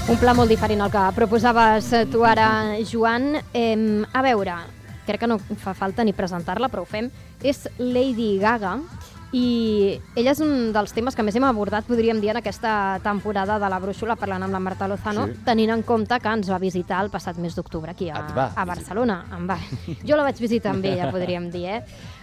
Un pla molt diferent al que proposaves tu ara, Joan. A veure, crec que no fa falta ni presentar-la, però ho fem. És Lady Gaga i ella és un dels temes que més hem abordat, podríem dir, en aquesta temporada de La Brúixola, parlant amb la Marta Lozano, tenint en compte que ens va visitar el passat mes d'octubre aquí a Barcelona. Jo la vaig visitar amb ella, podríem dir.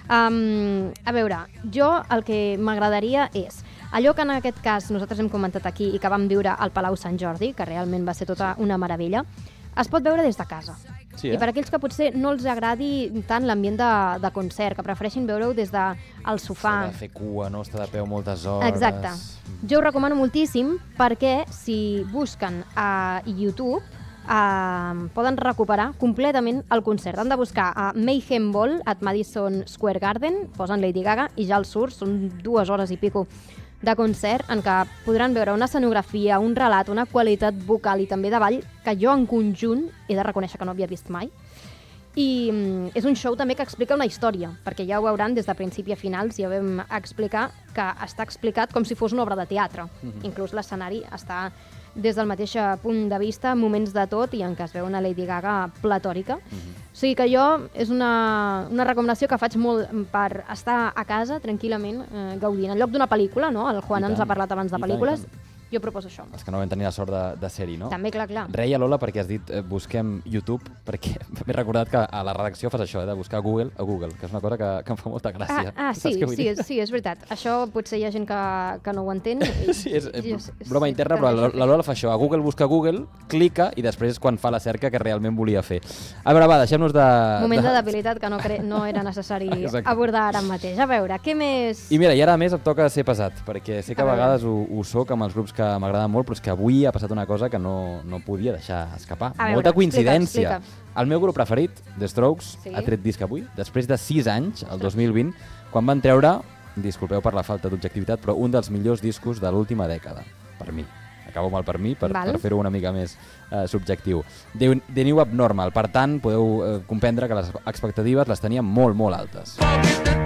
A veure, jo el que m'agradaria és allò que en aquest cas nosaltres hem comentat aquí i que vam viure al Palau Sant Jordi, que realment va ser tota una meravella, es pot veure des de casa. I per aquells que potser no els agradi tant l'ambient de concert, que prefereixin veure-ho des del sofà. S'ha de fer cua, no? Està de peu moltes hores. Exacte. Jo ho recomano moltíssim perquè si busquen a YouTube poden recuperar completament el concert. Han de buscar a Mayhem Ball at Madison Square Garden, posen Lady Gaga i ja els surt, són 2 hores i pico de concert en què podran veure una escenografia, un relat, una qualitat vocal i també de ball que jo en conjunt he de reconèixer que no havia vist mai. I és un show també que explica una història, perquè ja ho veuran des de principi a finals, ja vam explicar que està explicat com si fos una obra de teatre. Inclús l'escenari està des del mateix punt de vista, moments de tot, i en què es veu una Lady Gaga platòrica. O sigui que jo és una recomanació que faig molt per estar a casa tranquil·lament gaudint. En lloc d'una pel·lícula, no? El Juan ens ha parlat abans de pel·lícules, jo proposo això. Els que no vam tenir la sort de ser-hi, no? També, clar. Reia, Lola, perquè has dit busquem YouTube, perquè m'he recordat que a la redacció fas això, de buscar a Google, que és una cosa que em fa molta gràcia. Sí, és veritat. Això potser hi ha gent que no ho entén. Sí, és broma interna, però la Lola fa això. A Google busca Google, clica i després és quan fa la cerca que realment volia fer. A veure, va, deixem-nos de... Moment de debilitat que no era necessari abordar ara mateix. A veure, què més... I mira, i ara a més em toca ser pesat, perquè sé que a vegades ho soc amb els grups que m'agraden molt, però és que avui ha passat una cosa que no podia deixar escapar. Molta coincidència. El meu grup preferit, The Strokes, ha tret disc avui, després de 6 anys, el 2020, quan van treure, disculpeu per la falta d'objectivitat, però un dels millors discos de l'última dècada, per mi. Acabo amb el per mi, per fer-ho una mica més subjectiu. The New Abnormal, per tant, podeu comprendre que les expectatives les teníem molt, molt altes.